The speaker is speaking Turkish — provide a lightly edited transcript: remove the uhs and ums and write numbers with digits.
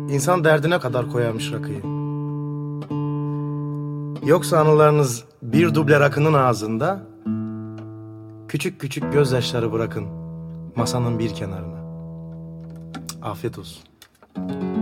İnsan derdine kadar koyarmış rakıyı. Yoksa anılarınız bir duble rakının ağzında, küçük küçük gözyaşları bırakın masanın bir kenarına. Afiyet olsun.